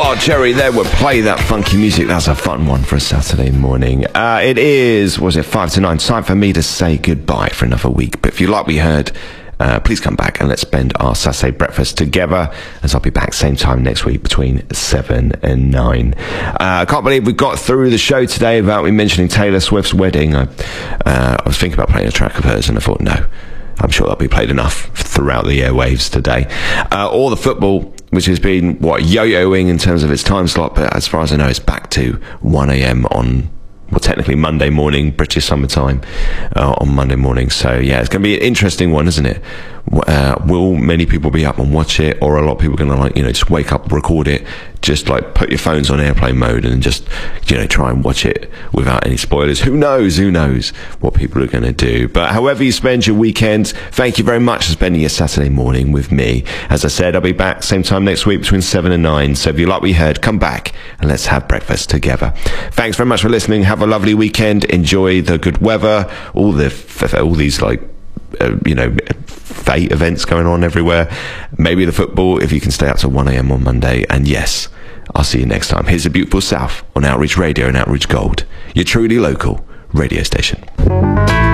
Wild Cherry there would play that funky music. That's a fun one for a Saturday morning. It is, 5 to 9, time for me to say goodbye for another week. But if you like what you heard, please come back and let's spend our Saturday breakfast together, as I'll be back same time next week between 7 and 9. I can't believe we got through the show today without me mentioning Taylor Swift's wedding. I was thinking about playing a track of hers and I thought, no, I'm sure that'll be played enough throughout the airwaves today. All the football, which has been, yo-yoing in terms of its time slot, but as far as I know, it's back to 1 a.m. on, technically Monday morning, British summertime, on Monday morning. So, yeah, it's going to be an interesting one, isn't it? Will many people be up and watch it, or are a lot of people going to, just wake up, record it, just, put your phones on airplane mode and just, try and watch it without any spoilers? Who knows what people are going to do. But however you spend your weekend, thank you very much for spending your Saturday morning with me. As I said, I'll be back same time next week between 7 and 9. So if you like what you heard, come back and let's have breakfast together. Thanks very much for listening. Have a lovely weekend. Enjoy the good weather. All these fate events going on everywhere. Maybe the football, if you can stay up till 1 a.m. on Monday. And yes, I'll see you next time. Here's the beautiful South on Outreach Radio and Outreach Gold, your truly local radio station.